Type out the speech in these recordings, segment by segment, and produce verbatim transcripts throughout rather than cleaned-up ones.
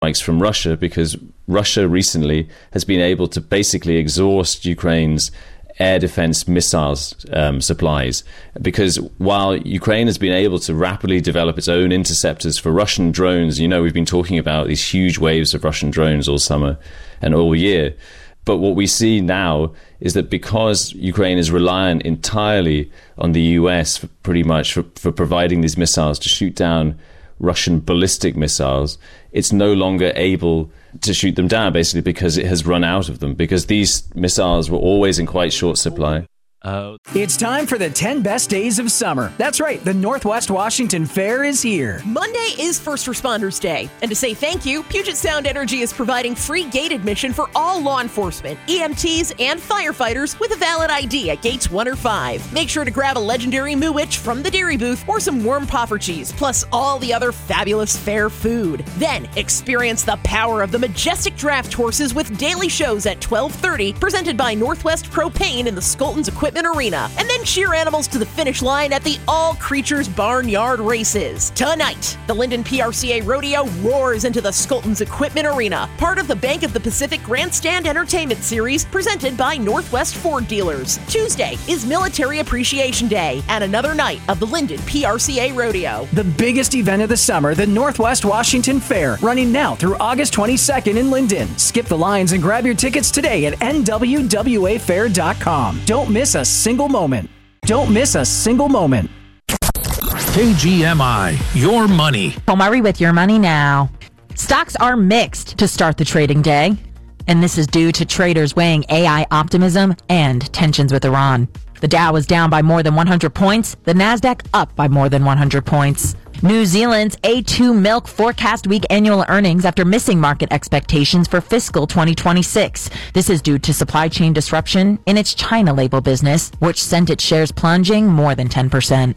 spikes from Russia, because Russia recently has been able to basically exhaust Ukraine's air defense missiles um, supplies, because while Ukraine has been able to rapidly develop its own interceptors for Russian drones, you know, we've been talking about these huge waves of Russian drones all summer and all year. But what we see now is that because Ukraine is reliant entirely on the U S for pretty much for, for providing these missiles to shoot down Russian ballistic missiles, it's no longer able to shoot them down, basically because it has run out of them, because these missiles were always in quite short supply. Uh, it's time for the ten best days of summer. That's right, the Northwest Washington Fair is here. Monday is First Responders Day, and to say thank you, Puget Sound Energy is providing free gate admission for all law enforcement, E M Ts, and firefighters with a valid I D at gates one or five. Make sure to grab a legendary Moowitch from the dairy booth or some warm poffer cheese, plus all the other fabulous fair food. Then experience the power of the majestic draft horses with daily shows at twelve thirty, presented by Northwest Propane in the Skoltons Equipment Arena, and then cheer animals to the finish line at the All Creatures Barnyard Races. Tonight, the Linden P R C A Rodeo roars into the Skoltons Equipment Arena, part of the Bank of the Pacific Grandstand Entertainment Series presented by Northwest Ford Dealers. Tuesday is Military Appreciation Day and another night of the Linden P R C A Rodeo. The biggest event of the summer, the Northwest Washington Fair, running now through August twenty-second in Linden. Skip the lines and grab your tickets today at N W W A fair dot com. Don't miss a single moment. Don't miss a single moment. K G M I, your money. Omari with your money now. Stocks are mixed to start the trading day, and this is due to traders weighing A I optimism and tensions with Iran. The Dow was down by more than one hundred points, the Nasdaq up by more than one hundred points. New Zealand's A two Milk forecast weak annual earnings after missing market expectations for fiscal twenty twenty-six. This is due to supply chain disruption in its China label business, which sent its shares plunging more than ten percent.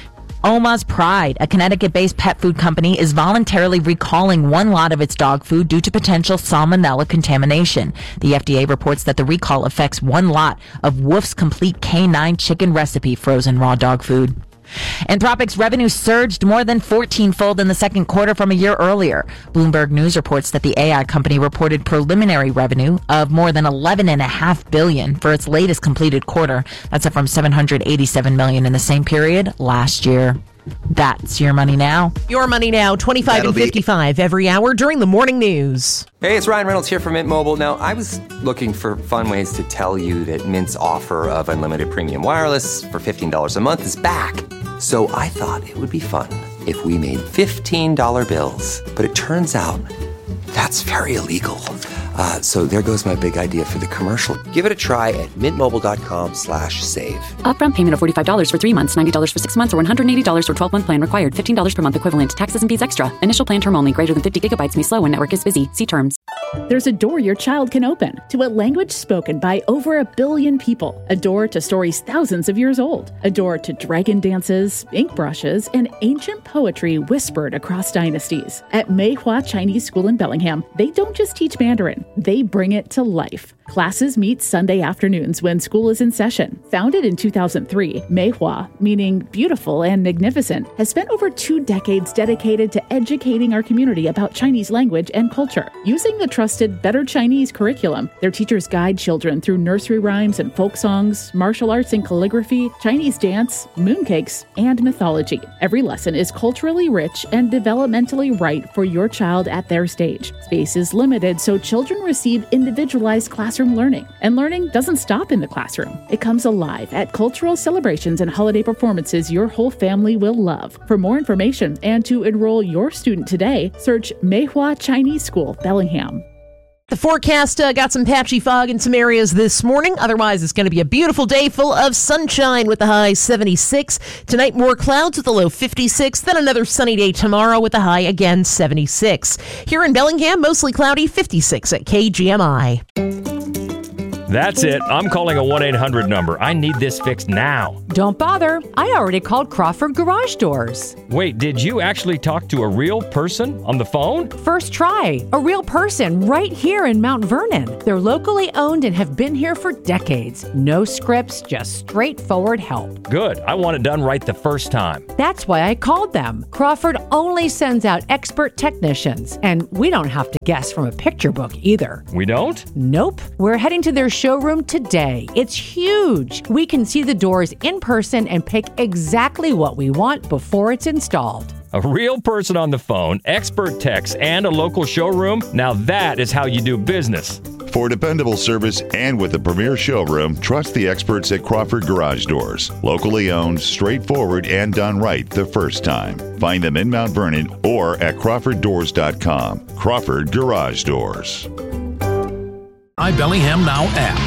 Oma's Pride, a Connecticut-based pet food company, is voluntarily recalling one lot of its dog food due to potential salmonella contamination. The F D A reports that the recall affects one lot of Wolf's Complete K nine chicken recipe frozen raw dog food. Anthropic's revenue surged more than fourteen-fold in the second quarter from a year earlier. Bloomberg News reports that the A I company reported preliminary revenue of more than eleven point five billion dollars for its latest completed quarter. That's up from seven hundred eighty-seven million dollars in the same period last year. That's your money now. Your money now, twenty-five That'll and fifty-five be- every hour during the morning news. Hey, it's Ryan Reynolds here from Mint Mobile. Now, I was looking for fun ways to tell you that Mint's offer of unlimited premium wireless for fifteen dollars a month is back. So I thought it would be fun if we made fifteen dollar bills. But it turns out that's very illegal. Uh, so there goes my big idea for the commercial. Give it a try at mintmobile.com slash save. Upfront payment of forty-five dollars for three months, ninety dollars for six months, or one hundred eighty dollars for twelve-month plan required. fifteen dollars per month equivalent. Taxes and fees extra. Initial plan term only. Greater than fifty gigabytes may slow when network is busy. See terms. There's a door your child can open to a language spoken by over a billion people. A door to stories thousands of years old. A door to dragon dances, ink brushes, and ancient poetry whispered across dynasties. At Mei Hua Chinese School in Bellingham, they don't just teach Mandarin. They bring it to life. Classes meet Sunday afternoons when school is in session. Founded in two thousand three, Mei Hua, meaning beautiful and magnificent, has spent over two decades dedicated to educating our community about Chinese language and culture. Using the trusted Better Chinese curriculum, their teachers guide children through nursery rhymes and folk songs, martial arts and calligraphy, Chinese dance, mooncakes, and mythology. Every lesson is culturally rich and developmentally right for your child at their stage. Space is limited, so children receive individualized classroom learning. And learning doesn't stop in the classroom. It comes alive at cultural celebrations and holiday performances your whole family will love. For more information and to enroll your student today, search Mei Hua Chinese School, Bellingham. The forecast uh, got some patchy fog in some areas this morning. Otherwise, it's going to be a beautiful day full of sunshine with the high seventy-six. Tonight, more clouds with a low fifty-six. Then another sunny day tomorrow with a high again seventy-six. Here in Bellingham, mostly cloudy, fifty-six at K G M I. That's it. I'm calling a one eight hundred number. I need this fixed now. Don't bother. I already called Crawford Garage Doors. Wait, did you actually talk to a real person on the phone? First try. A real person right here in Mount Vernon. They're locally owned and have been here for decades. No scripts, just straightforward help. Good. I want it done right the first time. That's why I called them. Crawford only sends out expert technicians, and we don't have to guess from a picture book either. We don't? Nope. We're heading to their showroom today. It's huge. We can see the doors in person and pick exactly what we want before it's installed. A real person on the phone, expert techs, and a local showroom? Now that is how you do business. For dependable service and with a premier showroom, trust the experts at Crawford Garage Doors. Locally owned, straightforward, and done right the first time. Find them in Mount Vernon or at crawford doors dot com. Crawford Garage Doors. I Bellingham Now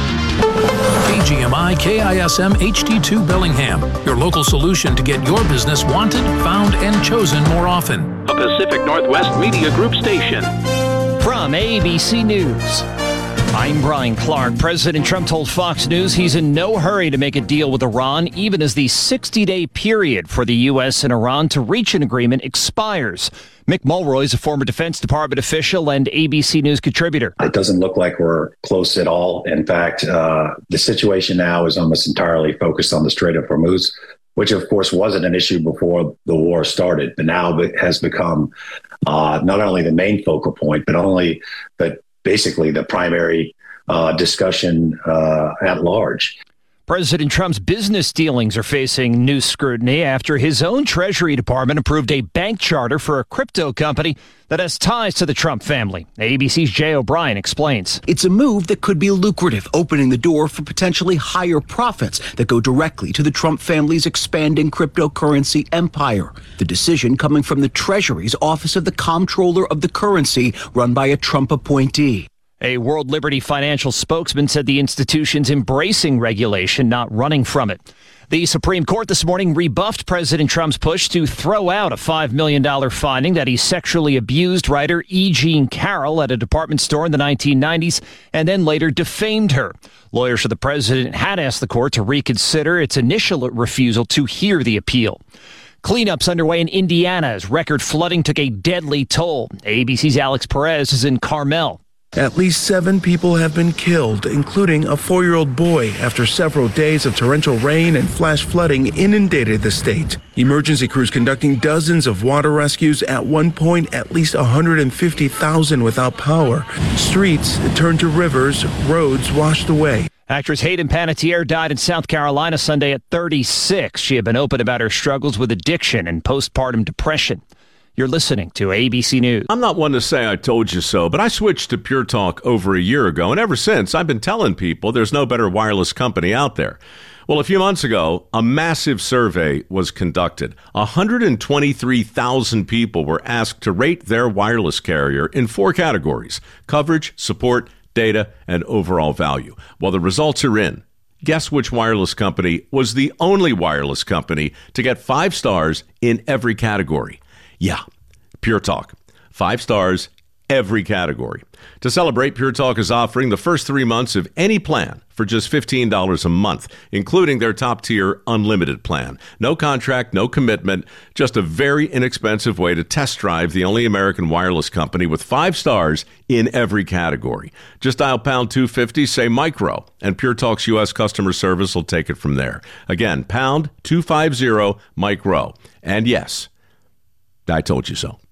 app. K G M I K I S M H D two Bellingham, your local solution to get your business wanted, found, and chosen more often. A Pacific Northwest Media Group station. From A B C News, I'm Brian Clark. President Trump told Fox News he's in no hurry to make a deal with Iran, even as the sixty-day period for the U S and Iran to reach an agreement expires. Mick Mulroy is a former Defense Department official and A B C News contributor. It doesn't look like we're close at all. In fact, uh, the situation now is almost entirely focused on the Strait of Hormuz, which, of course, wasn't an issue before the war started, but now it has become uh, not only the main focal point, but only, but basically the primary uh, discussion uh, at large. President Trump's business dealings are facing new scrutiny after his own Treasury Department approved a bank charter for a crypto company that has ties to the Trump family. A B C's Jay O'Brien explains. It's a move that could be lucrative, opening the door for potentially higher profits that go directly to the Trump family's expanding cryptocurrency empire. The decision coming from the Treasury's Office of the Comptroller of the Currency, run by a Trump appointee. A World Liberty Financial spokesman said the institution's embracing regulation, not running from it. The Supreme Court this morning rebuffed President Trump's push to throw out a five million dollars finding that he sexually abused writer E. Jean Carroll at a department store in the nineteen nineties and then later defamed her. Lawyers for the president had asked the court to reconsider its initial refusal to hear the appeal. Cleanups underway in Indiana as record flooding took a deadly toll. A B C's Alex Perez is in Carmel. At least seven people have been killed, including a four-year-old boy, after several days of torrential rain and flash flooding inundated the state. Emergency crews conducting dozens of water rescues. At one point, at least one hundred fifty thousand without power. Streets turned to rivers, roads washed away. Actress Hayden Panettiere died in South Carolina Sunday at thirty-six. She had been open about her struggles with addiction and postpartum depression. You're listening to A B C News. I'm not one to say I told you so, but I switched to Pure Talk over a year ago, and ever since, I've been telling people there's no better wireless company out there. Well, a few months ago, a massive survey was conducted. one hundred twenty-three thousand people were asked to rate their wireless carrier in four categories: coverage, support, data, and overall value. Well, the results are in. Guess which wireless company was the only wireless company to get five stars in every category? Yeah, Pure Talk. Five stars, every category. To celebrate, Pure Talk is offering the first three months of any plan for just fifteen dollars a month, including their top-tier unlimited plan. No contract, no commitment, just a very inexpensive way to test drive the only American wireless company with five stars in every category. Just dial pound two fifty, say micro, and Pure Talk's U S customer service will take it from there. Again, pound two fifty, micro. And yes, I told you so.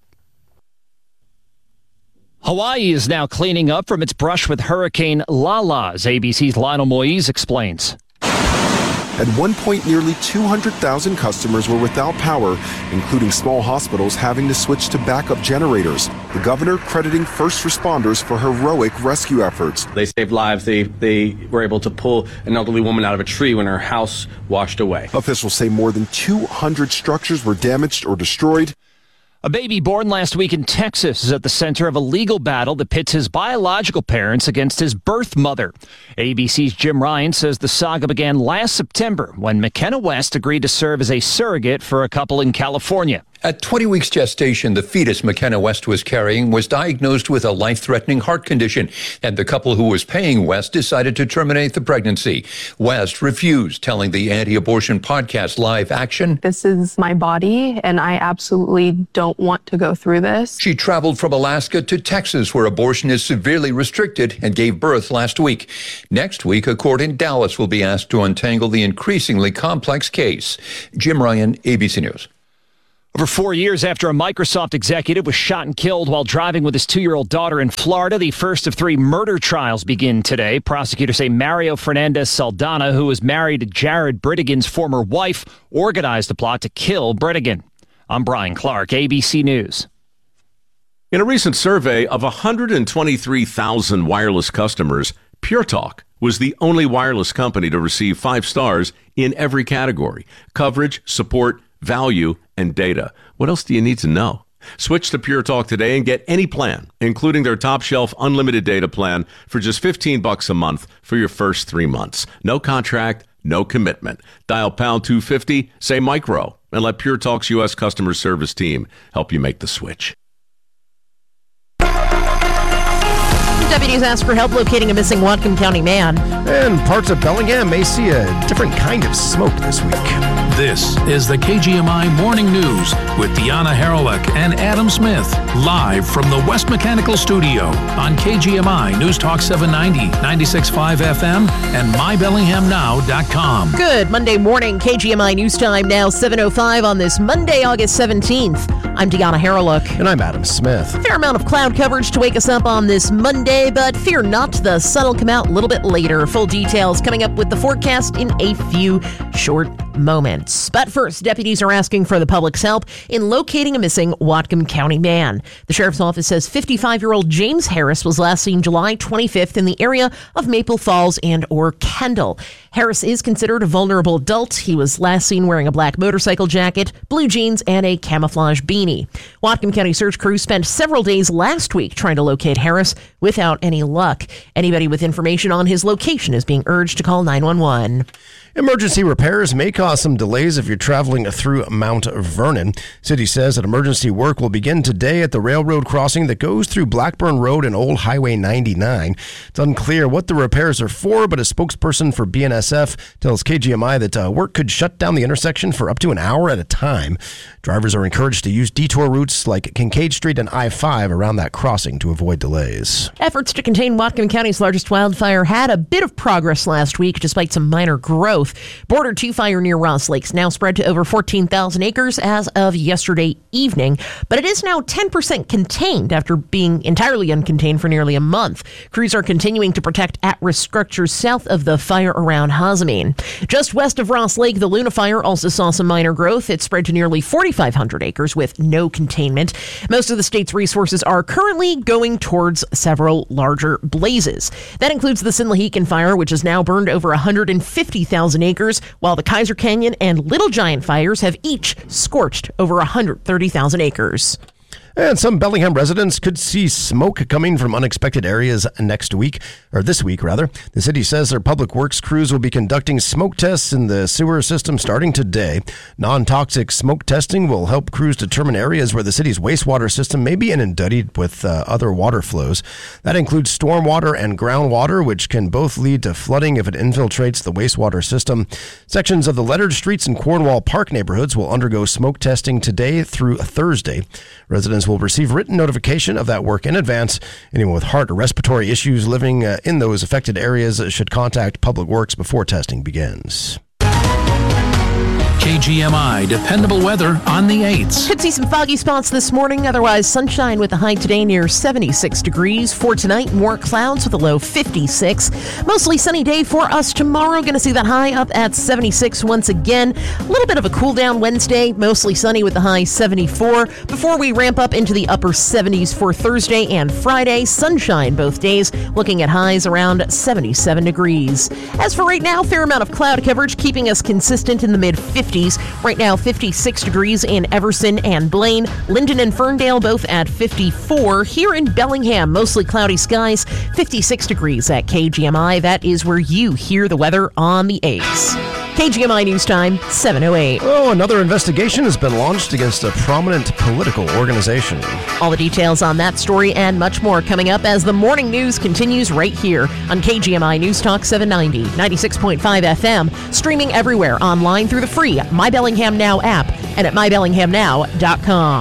Hawaii is now cleaning up from its brush with Hurricane Lala, as A B C's Lionel Moise explains. At one point, nearly two hundred thousand customers were without power, including small hospitals having to switch to backup generators. The governor crediting first responders for heroic rescue efforts. They saved lives. They, they were able to pull an elderly woman out of a tree when her house washed away. Officials say more than two hundred structures were damaged or destroyed. A baby born last week in Texas is at the center of a legal battle that pits his biological parents against his birth mother. A B C's Jim Ryan says the saga began last September when McKenna West agreed to serve as a surrogate for a couple in California. At twenty weeks gestation, the fetus McKenna West was carrying was diagnosed with a life-threatening heart condition, and the couple who was paying West decided to terminate the pregnancy. West refused, telling the anti-abortion podcast Live Action, "This is my body, and I absolutely don't want to go through this." She traveled from Alaska to Texas, where abortion is severely restricted, and gave birth last week. Next week, a court in Dallas will be asked to untangle the increasingly complex case. Jim Ryan, A B C News. Over four years after a Microsoft executive was shot and killed while driving with his two-year-old daughter in Florida, the first of three murder trials begin today. Prosecutors say Mario Fernandez Saldana, who was married to Jared Britigan's former wife, organized the plot to kill Britigan. I'm Brian Clark, A B C News. In a recent survey of one hundred twenty-three thousand wireless customers, Pure Talk was the only wireless company to receive five stars in every category: coverage, support, value, and data. What else do you need to know? Switch to Pure Talk today and get any plan, including their top shelf unlimited data plan, for just fifteen bucks a month for your first three months. No contract, no commitment. Dial pound two fifty, say micro, and let Pure Talk's U S customer service team help you make the switch. Deputies asked for help locating a missing Whatcom County man. And parts of Bellingham may see a different kind of smoke this week. This is the K G M I Morning News with Deanna Haralick and Adam Smith, live from the West Mechanical Studio on K G M I News Talk seven ninety, ninety-six point five F M, and my bellingham now dot com. Good Monday morning, K G M I News Time now seven oh five on this Monday, August seventeenth. I'm Deanna Haralick. And I'm Adam Smith. Fair amount of cloud coverage to wake us up on this Monday, but fear not, the sun will come out a little bit later. Full details coming up with the forecast in a few short moments. But first, deputies are asking for the public's help in locating a missing Whatcom County man. The sheriff's office says fifty-five-year-old James Harris was last seen July twenty-fifth in the area of Maple Falls and or Kendall. Harris is considered a vulnerable adult. He was last seen wearing a black motorcycle jacket, blue jeans, and a camouflage beanie. Whatcom County search crews spent several days last week trying to locate Harris without any luck. Anybody with information on his location is being urged to call nine one one. Emergency repairs may cause some delays if you're traveling through Mount Vernon. City says that emergency work will begin today at the railroad crossing that goes through Blackburn Road and Old Highway ninety-nine. It's unclear what the repairs are for, but a spokesperson for B N S F tells K G M I that uh, work could shut down the intersection for up to an hour at a time. Drivers are encouraged to use detour routes like Kincaid Street and I five around that crossing to avoid delays. Efforts to contain Whatcom County's largest wildfire had a bit of progress last week, despite some minor growth. Border two fire near Ross Lake's now spread to over fourteen thousand acres as of yesterday evening, but it is now ten percent contained after being entirely uncontained for nearly a month. Crews are continuing to protect at-risk structures south of the fire around Hazameen. Just west of Ross Lake, the Luna fire also saw some minor growth. It spread to nearly forty-five hundred acres with no containment. Most of the state's resources are currently going towards several larger blazes. That includes the Sinlaheakin fire, which has now burned over one hundred fifty thousand acres, while the Kaiser Canyon and Little Giant fires have each scorched over one hundred thirty thousand acres. And some Bellingham residents could see smoke coming from unexpected areas next week, or this week, rather. The city says their public works crews will be conducting smoke tests in the sewer system starting today. Non-toxic smoke testing will help crews determine areas where the city's wastewater system may be inundated with uh, other water flows. That includes stormwater and groundwater, which can both lead to flooding if it infiltrates the wastewater system. Sections of the lettered streets in Cornwall Park neighborhoods will undergo smoke testing today through Thursday. Residents will receive written notification of that work in advance. Anyone with heart or respiratory issues living uh, in those affected areas should contact Public Works before testing begins. K G M I dependable weather on the eights. Could see some foggy spots this morning. Otherwise, sunshine with a high today near seventy-six degrees. For tonight, more clouds with a low fifty-six. Mostly sunny day for us tomorrow. Going to see that high up at seventy-six once again. A little bit of a cool down Wednesday. Mostly sunny with a high seventy-four. Before we ramp up into the upper seventies for Thursday and Friday. Sunshine both days. Looking at highs around seventy-seven degrees. As for right now, fair amount of cloud coverage keeping us consistent in the mid fifties. Right now, fifty-six degrees in Everson and Blaine. Linden and Ferndale both at fifty-four. Here in Bellingham, mostly cloudy skies, fifty-six degrees at K G M I. That is where you hear the weather on the eights. K G M I News Time, seven oh eight. Oh, another investigation has been launched against a prominent political organization. All the details on that story and much more coming up as the morning news continues right here on K G M I News Talk seven ninety, ninety-six point five F M, streaming everywhere online through the free My Bellingham Now app and at my bellingham now dot com.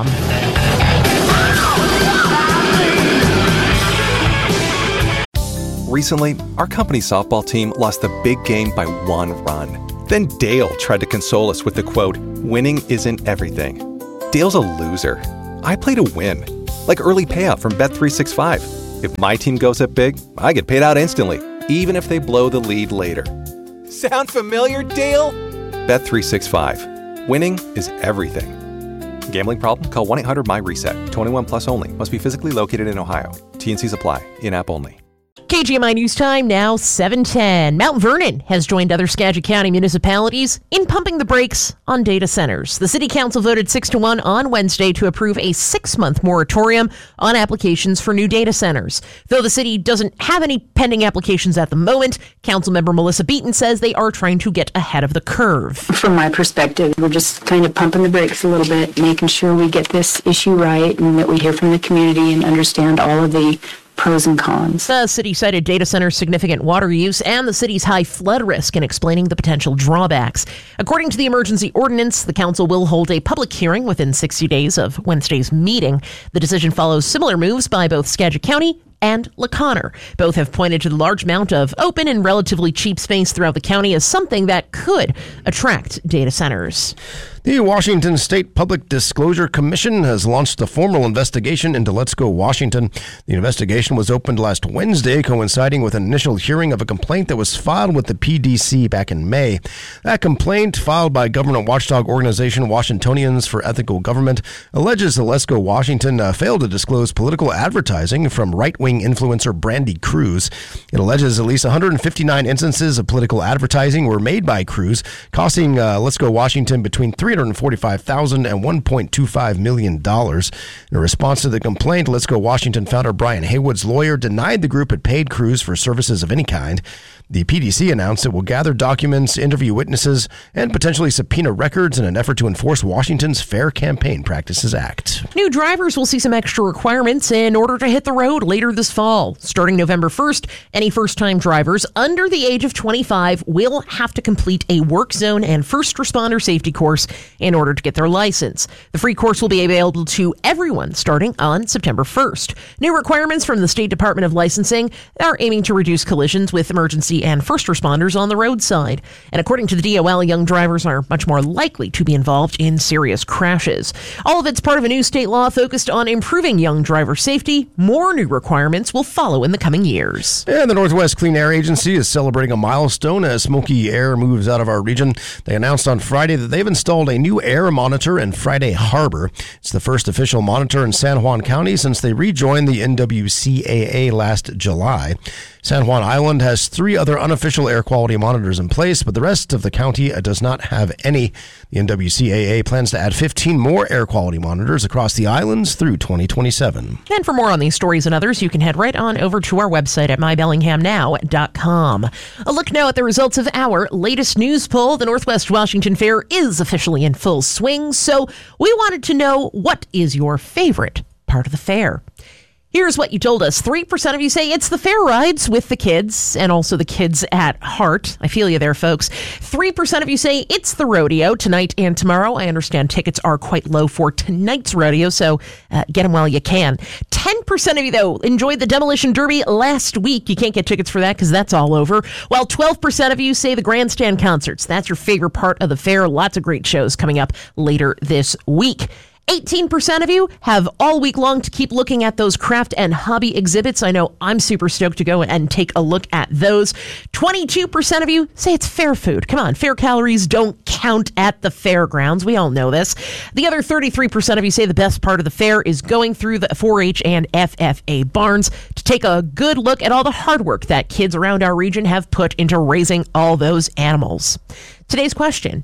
Recently, our company softball team lost the big game by one run. Then Dale tried to console us with the quote, "Winning isn't everything." Dale's a loser. I play to win. Like early payout from Bet three sixty-five. If my team goes up big, I get paid out instantly, even if they blow the lead later. Sound familiar, Dale? Bet three sixty-five. Winning is everything. Gambling problem? Call one eight hundred my reset. twenty-one plus only. Must be physically located in Ohio. T N Cs apply. In-app only. K G M I News Time now seven ten. Mount Vernon has joined other Skagit County municipalities in pumping the brakes on data centers. The City Council voted six to one on Wednesday to approve a six-month moratorium on applications for new data centers. Though the city doesn't have any pending applications at the moment, Councilmember Melissa Beaton says they are trying to get ahead of the curve. From my perspective, we're just kind of pumping the brakes a little bit, making sure we get this issue right and that we hear from the community and understand all of the pros and cons. The city cited data centers' significant water use and the city's high flood risk in explaining the potential drawbacks. According to the emergency ordinance, the council will hold a public hearing within sixty days of Wednesday's meeting. The decision follows similar moves by both Skagit County and LaConner. Both have pointed to the large amount of open and relatively cheap space throughout the county as something that could attract data centers. The Washington State Public Disclosure Commission has launched a formal investigation into Let's Go Washington. The investigation was opened last Wednesday, coinciding with an initial hearing of a complaint that was filed with the P D C back in May. That complaint, filed by government watchdog organization Washingtonians for Ethical Government, alleges that Let's Go Washington uh, failed to disclose political advertising from right-wing influencer Brandy Cruz. It alleges at least one hundred fifty-nine instances of political advertising were made by Cruz, costing uh, Let's Go Washington between three hundred forty-five thousand dollars and one point two five million dollars. In response to the complaint, Let's Go Washington founder Brian Haywood's lawyer denied the group had paid Cruz for services of any kind. The P D C announced it will gather documents, interview witnesses, and potentially subpoena records in an effort to enforce Washington's Fair Campaign Practices Act. New drivers will see some extra requirements in order to hit the road later this fall. Starting November first, any first-time drivers under the age of twenty-five will have to complete a work zone and first responder safety course in order to get their license. The free course will be available to everyone starting on September first. New requirements from the State Department of Licensing are aiming to reduce collisions with emergency and first responders on the roadside. And according to the D O L, young drivers are much more likely to be involved in serious crashes. All of it's part of a new state law focused on improving young driver safety. More new requirements will follow in the coming years. And the Northwest Clean Air Agency is celebrating a milestone as smoky air moves out of our region. They announced on Friday that they've installed a new air monitor in Friday Harbor. It's the first official monitor in San Juan County since they rejoined the N W C A A last July. San Juan Island has three other unofficial air quality monitors in place, but the rest of the county does not have any. The N W C A A plans to add fifteen more air quality monitors across the islands through twenty twenty-seven. And for more on these stories and others, you can head right on over to our website at my bellingham now dot com. A look now at the results of our latest news poll. The Northwest Washington Fair is officially in full swing, so we wanted to know, what is your favorite part of the fair? Here's what you told us. three percent of you say it's the fair rides with the kids and also the kids at heart. I feel you there, folks. three percent of you say it's the rodeo tonight and tomorrow. I understand tickets are quite low for tonight's rodeo, so uh, get them while you can. ten percent of you, though, enjoyed the Demolition Derby last week. You can't get tickets for that because that's all over. While twelve percent of you say the grandstand concerts. That's your favorite part of the fair. Lots of great shows coming up later this week. eighteen percent of you have all week long to keep looking at those craft and hobby exhibits. I know I'm super stoked to go and take a look at those. twenty-two percent of you say it's fair food. Come on, fair calories don't count at the fairgrounds. We all know this. The other thirty-three percent of you say the best part of the fair is going through the four H and F F A barns to take a good look at all the hard work that kids around our region have put into raising all those animals. Today's question: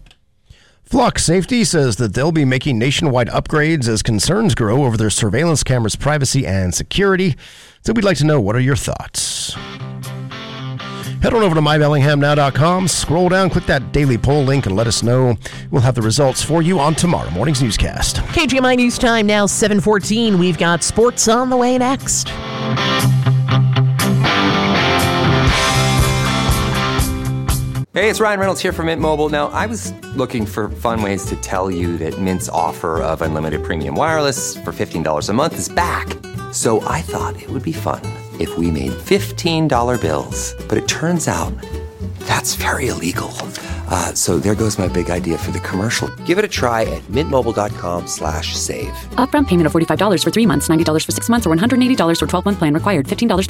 Flock Safety says that they'll be making nationwide upgrades as concerns grow over their surveillance cameras' privacy and security. So we'd like to know, what are your thoughts? Head on over to my bellingham now dot com, scroll down, click that daily poll link, and let us know. We'll have the results for you on tomorrow morning's newscast. K G M I News Time now seven fourteen. We've got sports on the way next. Hey, it's Ryan Reynolds here from Mint Mobile. Now, I was looking for fun ways to tell you that Mint's offer of unlimited premium wireless for fifteen dollars a month is back. So I thought it would be fun if we made fifteen dollar bills. But it turns out that's very illegal. Uh, so there goes my big idea for the commercial. Give it a try at mintmobile.com slash save. Upfront payment of forty-five dollars for three months, ninety dollars for six months, or one hundred eighty dollars for twelve-month plan required. fifteen dollars per